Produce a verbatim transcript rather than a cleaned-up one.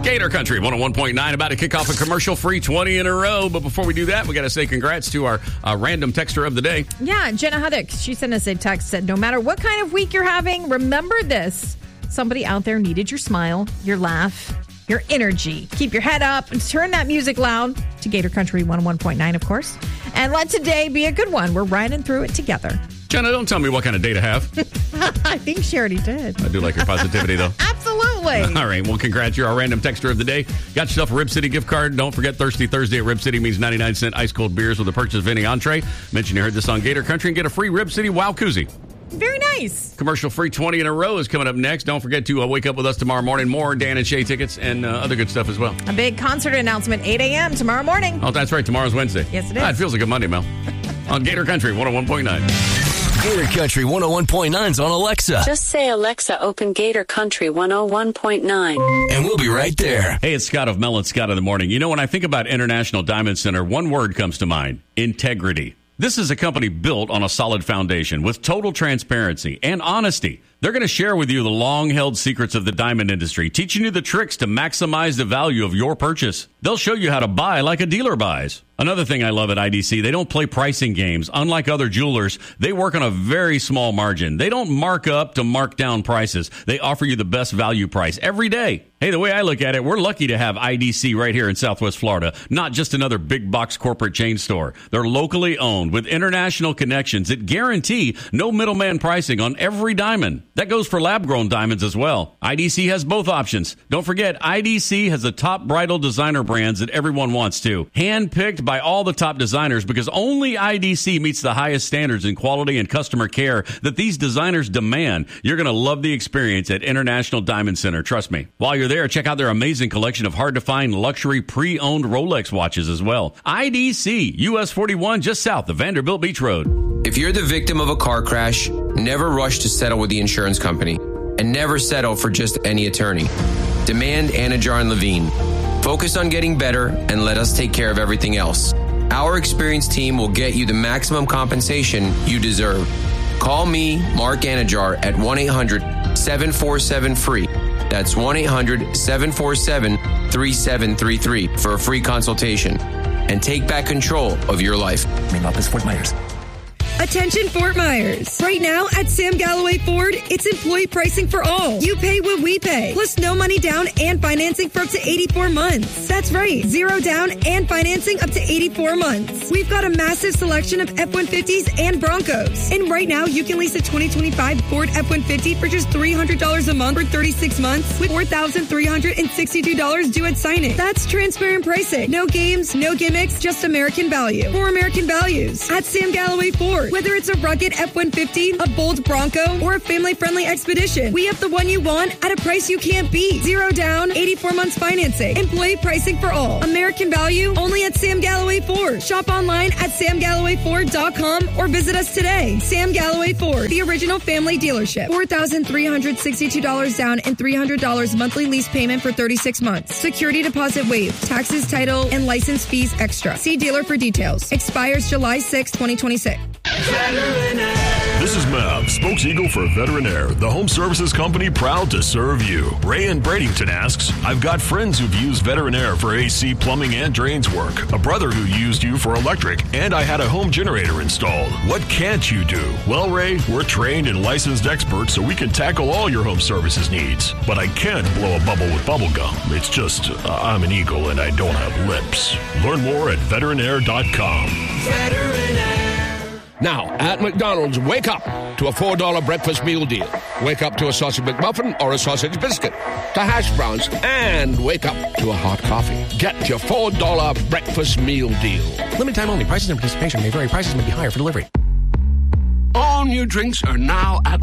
Gator Country one oh one point nine, about to kick off a commercial-free twenty in a row. But before we do that, we got to say congrats to our uh, random texter of the day. Yeah, Jenna Huddick. She sent us a text, said, no matter what kind of week you're having, remember this. Somebody out there needed your smile, your laugh, your energy. Keep your head up and turn that music loud to Gator Country one oh one point nine, of course. And let today be a good one. We're riding through it together. Jenna, don't tell me what kind of day to have. I think she already did. I do like your positivity, though. Absolutely. All right. Well, congrats. You're our random texter of the day. Got yourself a Rib City gift card. Don't forget, Thirsty Thursday at Rib City means ninety-nine cent ice-cold beers with the purchase of any entree. Mention you heard this on Gator Country and get a free Rib City Wow Koozie. Very nice. Commercial-free twenty in a row is coming up next. Don't forget to uh, wake up with us tomorrow morning. More Dan and Shay tickets and uh, other good stuff as well. A big concert announcement, eight a.m. tomorrow morning. Oh, that's right. Tomorrow's Wednesday. Yes, it is. Ah, it feels like a Monday, Mel. On Gator Country one oh one point nine. Gator Country one oh one point nine is on Alexa. Just say, Alexa, open Gator Country one oh one point nine. And we'll be right there. Hey, it's Scott of Mel and Scott in the Morning. You know, when I think about International Diamond Center, one word comes to mind: integrity. This is a company built on a solid foundation with total transparency and honesty. They're going to share with you the long-held secrets of the diamond industry, teaching you the tricks to maximize the value of your purchase. They'll show you how to buy like a dealer buys. Another thing I love at I D C, they don't play pricing games. Unlike other jewelers, they work on a very small margin. They don't mark up to mark down prices. They offer you the best value price every day. Hey, the way I look at it, we're lucky to have I D C right here in Southwest Florida, not just another big box corporate chain store. They're locally owned with international connections that guarantee no middleman pricing on every diamond. That goes for lab-grown diamonds as well. I D C has both options. Don't forget, I D C has the top bridal designer brands that everyone wants to. Hand-picked by all the top designers, because only I D C meets the highest standards in quality and customer care that these designers demand. You're going to love the experience at International Diamond Center. Trust me. While you're there, check out their amazing collection of hard-to-find luxury pre-owned Rolex watches as well. I D C, U S forty-one, just south of Vanderbilt Beach Road. If you're the victim of a car crash, never rush to settle with the insurance company, and never settle for just any attorney. Demand Anajar and Levine. Focus on getting better and let us take care of everything else. Our experienced team will get you the maximum compensation you deserve. Call me, Mark Anajar, at one eight hundred seven four seven free. That's one eight hundred seven four seven three seven three three for a free consultation. And take back control of your life. Main office, Fort Myers. Attention Fort Myers. Right now at Sam Galloway Ford, it's employee pricing for all. You pay what we pay, plus no money down and financing for up to eighty-four months. That's right, zero down and financing up to eighty-four months. We've got a massive selection of F one fifties and Broncos. And right now, you can lease a twenty twenty-five Ford F one fifty for just three hundred dollars a month for thirty-six months with four thousand three hundred sixty-two dollars due at signing. That's transparent pricing. No games, no gimmicks, just American value. For American values. At Sam Galloway Ford. Whether it's a rugged F one fifty, a bold Bronco, or a family-friendly Expedition, we have the one you want at a price you can't beat. Zero down, eighty-four months financing. Employee pricing for all. American value only at Sam Galloway Ford. Shop online at sam galloway ford dot com or visit us today. Sam Galloway Ford, the original family dealership. four thousand three hundred sixty-two dollars down and three hundred dollars monthly lease payment for thirty-six months. Security deposit waived. Taxes, title, and license fees extra. See dealer for details. Expires July sixth, twenty twenty-six. This is Mav, spokes-eagle for Veterinaire, the home services company proud to serve you. Ray in Bradenton asks, I've got friends who've used Veterinaire for A C, plumbing, and drains work. A brother who used you for electric, and I had a home generator installed. What can't you do? Well, Ray, we're trained and licensed experts, so we can tackle all your home services needs. But I can't blow a bubble with bubble gum. It's just, uh, I'm an eagle and I don't have lips. Learn more at veterinaire dot com. Veterinaire. Now, at McDonald's, wake up to a four dollar breakfast meal deal. Wake up to a sausage McMuffin or a sausage biscuit, to hash browns, and wake up to a hot coffee. Get your four dollar breakfast meal deal. Limited time only. Prices and participation may vary. Prices may be higher for delivery. All new drinks are now at